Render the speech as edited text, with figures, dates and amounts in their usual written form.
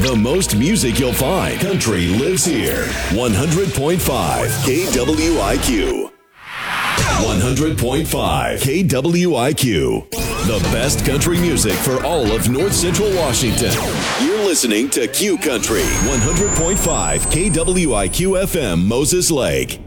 The most music you'll find. Country lives here. 100.5 KWIQ. 100.5 KWIQ. The best country music for all of North Central Washington. You're listening to Q Country. 100.5 KWIQ FM, Moses Lake.